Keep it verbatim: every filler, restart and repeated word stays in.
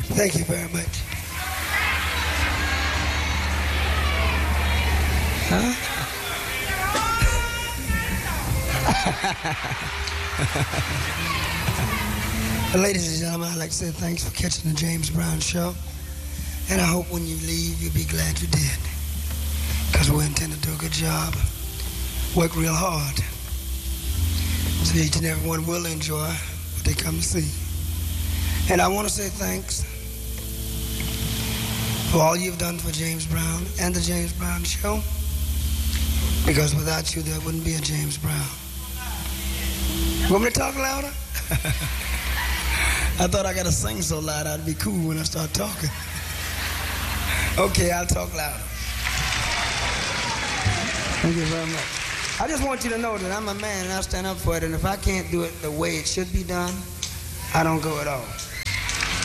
Thank you very much. Huh? Ladies and gentlemen, I'd like to say thanks for catching the James Brown Show. And I hope when you leave, you'll be glad you did. Because we intend to do a good job. Work real hard. So each and everyone will enjoy what they come to see. And I want to say thanks for all you've done for James Brown and the James Brown Show. Because without you, there wouldn't be a James Brown. You want me to talk louder? I thought I got to sing so loud I'd be cool when I start talking. Okay, I'll talk louder. Thank you very much. I just want you to know that I'm a man and I stand up for it, and if I can't do it the way it should be done, I don't go at all.